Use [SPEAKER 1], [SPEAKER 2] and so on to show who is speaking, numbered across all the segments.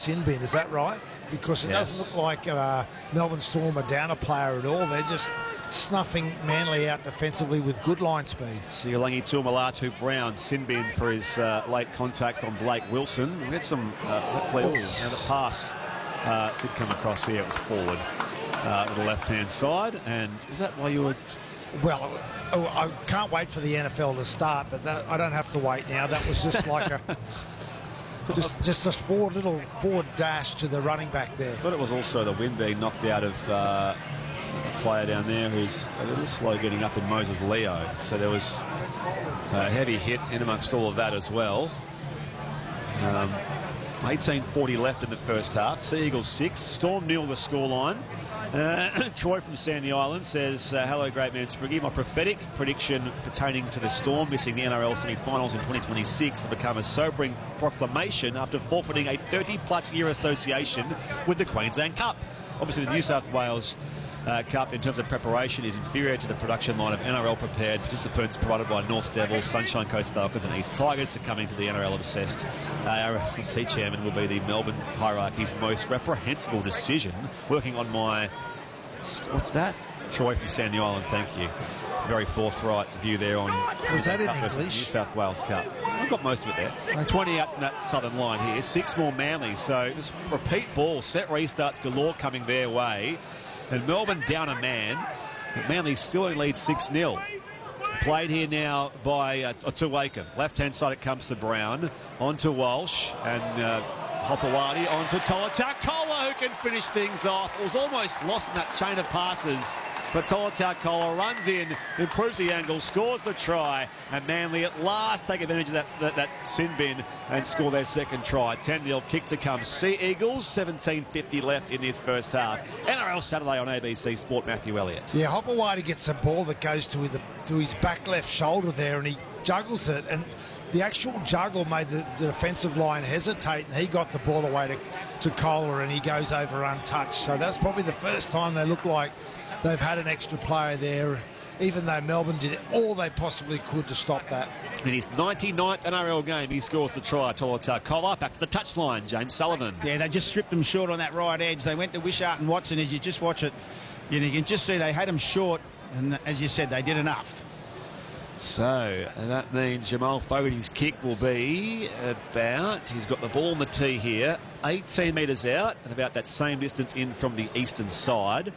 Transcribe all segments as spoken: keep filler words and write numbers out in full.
[SPEAKER 1] Sinbin, is that right? Because it
[SPEAKER 2] Yes.
[SPEAKER 1] doesn't look like uh, Melbourne Storm are down a player at all. They're just snuffing Manly out defensively with good line speed.
[SPEAKER 2] Sialangi Tuamalatu Brown, Sinbin for his uh, late contact on Blake Wilson. We had some, uh, hopefully, oh, now the pass uh, did come across here. It was forward uh, to the left-hand side. And is that why you were...
[SPEAKER 1] Well, oh, I can't wait for the N F L to start, but that, I don't have to wait now. That was just like a... Just, just a forward little forward dash to the running back there.
[SPEAKER 2] But it was also the wind being knocked out of uh, a player down there who's a little slow getting up in Moses Leo. So there was a heavy hit in amongst all of that as well. Um, eighteen forty left in the first half. Sea Eagles six. Storm nil the scoreline. Uh, Troy from Sandy Island says, uh, hello, great man Spriggy. My prophetic prediction pertaining to the Storm missing the N R L semi-finals in twenty twenty-six has become a sobering proclamation after forfeiting a thirty-plus year association with the Queensland Cup. Obviously, the New South Wales uh, Cup, in terms of preparation, is inferior to the production line of N R L-prepared participants provided by North Devils, Sunshine Coast Falcons and East Tigers. Succumbing to the N R L-obsessed uh, R F C chairman will be the Melbourne hierarchy's most reprehensible decision. Working on my... What's that? Troy from Sandy Island, thank you. Very forthright view there on...
[SPEAKER 1] Was that in
[SPEAKER 2] English? New South Wales Cup. I've got most of it there. twenty up from that southern line here. Six more Manly. So just repeat ball. Set restarts galore coming their way. And Melbourne down a man. But Manly still only leads six nil. Played here now by uh, to Wakeham. Left-hand side it comes to Brown. On to Walsh. And uh, Hopewadi on to Tolutau Kola, who can finish things off. It was almost lost in that chain of passes. But Tolutau Kola runs in, improves the angle, scores the try, and Manly at last take advantage of that, that, that sin bin and score their second try. ten nil kick to come. Sea Eagles, seventeen fifty left in this first half. N R L Saturday on A B C Sport, Matthew Elliott.
[SPEAKER 1] Yeah, Hopewadi gets a ball that goes to, the, to his back left shoulder there, and he juggles it, and the actual juggle made the, the defensive line hesitate, and he got the ball away to, to Kohler, and he goes over untouched. So that's probably the first time they look like they've had an extra player there, even though Melbourne did all they possibly could to stop that.
[SPEAKER 2] In his ninety-ninth N R L game, he scores the try. Tolutau Kola back to the touchline. James Sullivan.
[SPEAKER 3] Yeah, they just stripped him short on that right edge. They went to Wishart and Watson. As you just watch it, you, know, you can just see they had him short, and as you said, they did enough.
[SPEAKER 2] So that means Jamal Fogarty's kick will be about, he's got the ball on the tee here, eighteen metres out and about that same distance in from the eastern side.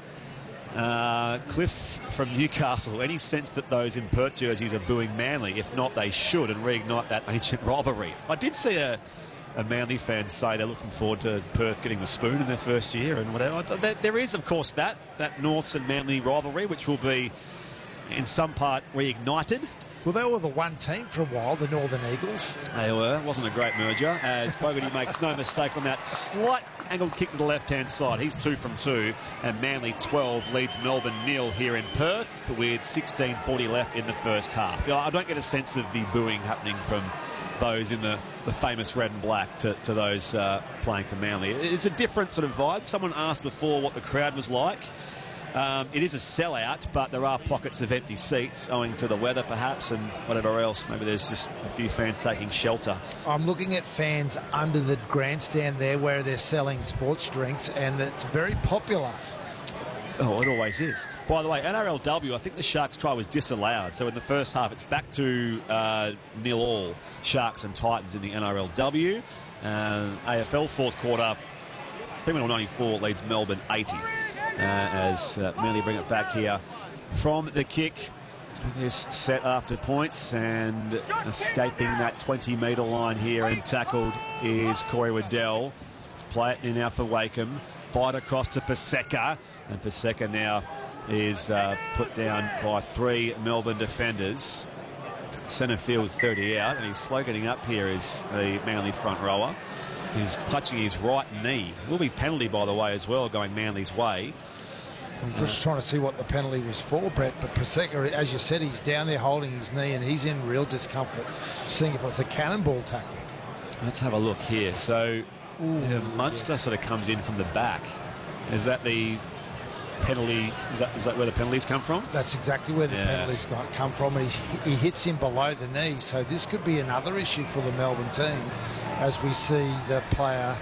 [SPEAKER 2] Uh, Cliff from Newcastle, any sense that those in Perth jerseys are booing Manly? If not, they should, and reignite that ancient rivalry. I did see a, a Manly fan say they're looking forward to Perth getting the spoon in their first year and whatever. There is, of course, that, that Norths and Manly rivalry, which will be in some part reignited.
[SPEAKER 1] Well, they were the one team for a while, the Northern Eagles.
[SPEAKER 2] They were. It wasn't a great merger, as Fogarty makes no mistake on that slight angled kick to the left-hand side. He's two from two, and Manly twelve leads Melbourne nil here in Perth with sixteen forty left in the first half. I don't get a sense of the booing happening from those in the, the famous red and black to, to those uh, playing for Manly. It's a different sort of vibe. Someone asked before what the crowd was like. Um, it is a sellout, but there are pockets of empty seats owing to the weather perhaps and whatever else. Maybe there's just a few fans taking shelter.
[SPEAKER 1] I'm looking at fans under the grandstand there where they're selling sports drinks, and it's very popular.
[SPEAKER 2] Oh, it always is. By the way, N R L W, I think the Sharks try was disallowed. So in the first half, it's back to uh, nil all, Sharks and Titans in the N R L W. Uh, A F L fourth quarter, Fremantle ninety-four leads Melbourne eighty. Uh, as uh, Manly bring it back here from the kick. This set after points, and escaping that twenty metre line here and tackled is Corey Waddell. Play it in now for Wakeham. Fight across to Paseka, and Paseka now is uh, put down by three Melbourne defenders. Centre field thirty out, and he's slow getting up here is the Manly front rower. He's clutching his right knee. Will be penalty, by the way, as well, going Manly's way.
[SPEAKER 1] I'm just trying to see what the penalty was for, Brett. But Paseka, as you said, he's down there holding his knee, and he's in real discomfort. Seeing if it was a cannonball tackle.
[SPEAKER 2] Let's have a look here. So uh, Munster yeah. sort of comes in from the back. Is that the penalty? Is that is that where the penalties come from?
[SPEAKER 1] That's exactly where the
[SPEAKER 2] yeah.
[SPEAKER 1] penalties got, come from. And he, he hits him below the knee. So this could be another issue for the Melbourne team, as we see the player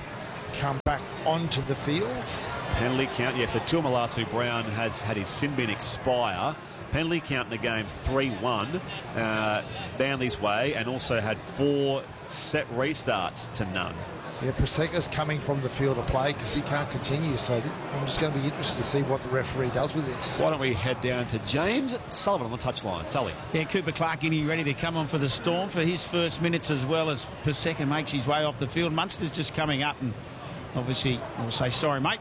[SPEAKER 1] come back onto the field.
[SPEAKER 2] Penalty count, yes. So Tuamulatu Brown has had his sin bin expire. Penalty count in the game three one, uh, Manly's way, and also had four set restarts to none.
[SPEAKER 1] Yeah, Paseka's coming from the field of play because he can't continue. So I'm just going to be interested to see what the referee does with this.
[SPEAKER 2] Why don't we head down to James Sullivan on the touchline. Sully.
[SPEAKER 3] Yeah, Cooper Clark in here ready to come on for the Storm for his first minutes as well as Paseka makes his way off the field. Munster's just coming up and obviously we'll say sorry, mate.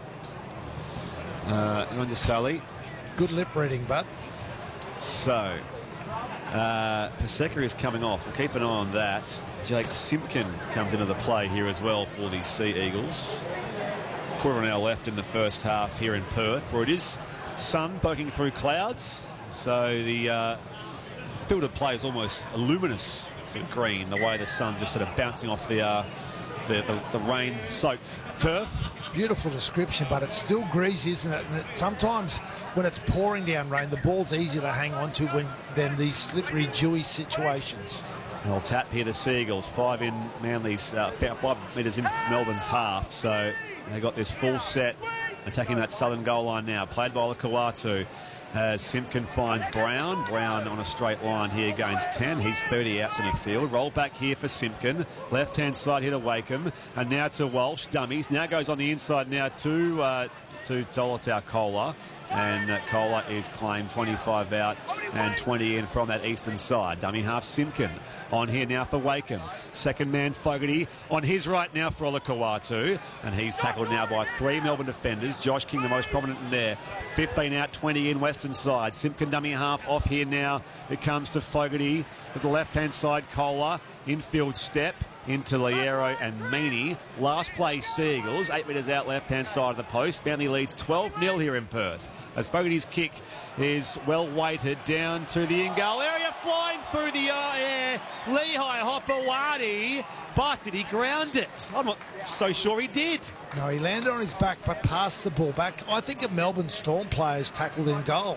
[SPEAKER 2] Uh, on to Sully.
[SPEAKER 1] Good lip reading, bud.
[SPEAKER 2] So, uh, Paseka is coming off. We'll keep an eye on that. Jake Simpkin comes into the play here as well for the Sea Eagles. Quarter of an hour left in the first half here in Perth, where it is sun poking through clouds. So the uh, field of play is almost a luminous sort of green, the way the sun's just sort of bouncing off the, uh, the, the, the rain-soaked turf.
[SPEAKER 1] Beautiful description, but it's still greasy, isn't it? And it, sometimes when it's pouring down rain, the ball's easier to hang on to when, than these slippery, dewy situations.
[SPEAKER 2] Well, tap here, the Sea Eagles, five in Manly's, uh, five metres in Melbourne's half. So they got this full set, attacking that southern goal line now. Played by Olakau'atu. As Simpkin finds Brown. Brown on a straight line here gains ten. He's thirty out in the field. Roll back here for Simpkin. Left-hand side here to Wakeham. And now to Walsh. Dummies. Now goes on the inside now to, uh, to Tolotau Kola. And that Kola is claimed twenty-five out and twenty in from that eastern side. Dummy half Simpkin on here now for Wakeham. Second man Fogarty on his right now for Olakau'atu. And he's tackled now by three Melbourne defenders. Josh King the most prominent in there. fifteen out, twenty in western side. Simpkin dummy half off here now. It comes to Fogarty at the left-hand side. Kola infield step into Liero and Meaney. Last play Sea Eagles, eight metres out left-hand side of the post. Manly leads twelve nil here in Perth. As Fogarty's kick is well weighted down to the in-goal area, flying through the air. Lehigh Hopewadi, but did he ground it? I'm not so sure he did.
[SPEAKER 1] No, he landed on his back but passed the ball back. I think a Melbourne Storm player's tackled in goal.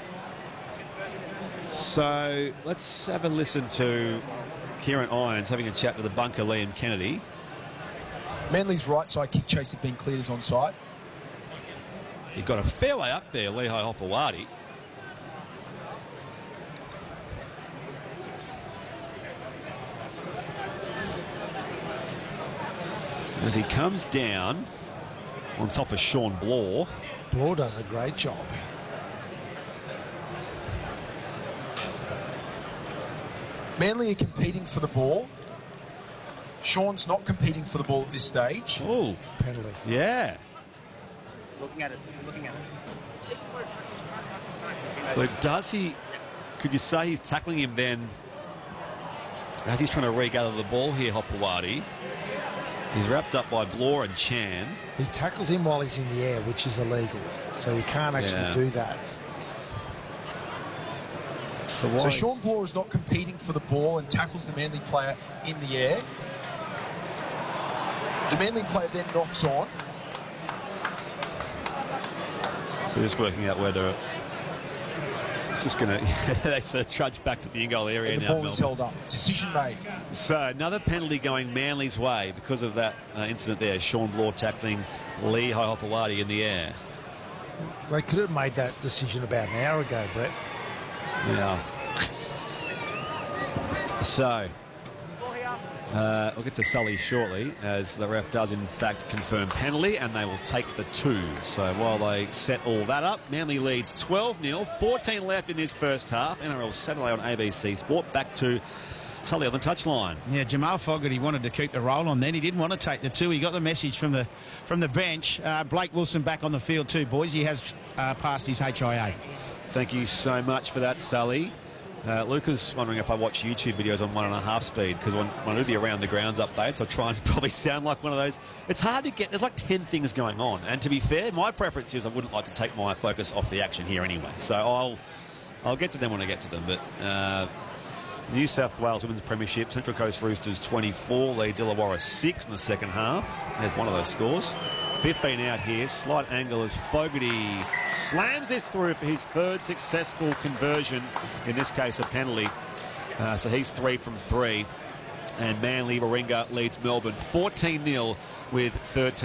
[SPEAKER 2] So let's have a listen to Kieran Irons having a chat with the bunker Liam Kennedy.
[SPEAKER 4] Manly's right side kick chase had been cleared as onside.
[SPEAKER 2] He got a fair way up there, Lehigh Hopewadi. As he comes down on top of Sean Bloor.
[SPEAKER 1] Bloor does a great job.
[SPEAKER 4] Manly are competing for the ball. Sean's not competing for the ball at this stage.
[SPEAKER 2] Oh,
[SPEAKER 1] penalty.
[SPEAKER 2] Yeah.
[SPEAKER 5] Looking at it. Looking at it.
[SPEAKER 2] So does he, could you say he's tackling him then as he's trying to regather the ball here, Hopewadi? He's wrapped up by Bloor and Chan.
[SPEAKER 1] He tackles him while he's in the air, which is illegal. So you can't actually
[SPEAKER 2] Yeah.
[SPEAKER 1] do that.
[SPEAKER 2] So, why
[SPEAKER 4] So
[SPEAKER 2] is-
[SPEAKER 4] Sean Bloor is not competing for the ball and tackles the Manly player in the air. The Manly player then knocks on.
[SPEAKER 2] So just working out whether it's it's just going to, they sort of trudge back to the in-goal area
[SPEAKER 4] And the
[SPEAKER 2] now.
[SPEAKER 4] ball is
[SPEAKER 2] Melbourne.
[SPEAKER 4] held up. Decision made.
[SPEAKER 2] So another penalty going Manly's way because of that uh, incident there. Sean Bloor tackling Lehigh Hopewadi in the air.
[SPEAKER 1] They could have made that decision about an hour ago, Brett.
[SPEAKER 2] Yeah. So, uh, we'll get to Sully shortly as the ref does in fact confirm penalty and they will take the two. So while they set all that up, Manly leads twelve nil, fourteen left in this first half. N R L Saturday on A B C Sport. Back to Sully on the touchline.
[SPEAKER 3] Yeah, Jamal Fogarty wanted to keep the roll on then. He didn't want to take the two. He got the message from the from the bench. Uh, Blake Wilson back on the field too, boys. He has uh, passed his H I A.
[SPEAKER 2] Thank you so much for that, Sully. Uh, Luca's wondering if I watch YouTube videos on one and a half speed because when, when I do the around the grounds updates, I try and probably sound like one of those. It's hard to get. There's like ten things going on, and to be fair, my preference is I wouldn't like to take my focus off the action here anyway. So I'll I'll get to them when I get to them. But uh, New South Wales Women's Premiership, Central Coast Roosters twenty-four leads Illawarra six in the second half. There's one of those scores. fifteen out here. Slight angle as Fogarty slams this through for his third successful conversion, in this case a penalty. Uh, so he's three from three. And Manly Warringah leads Melbourne fourteen nil with thirteen.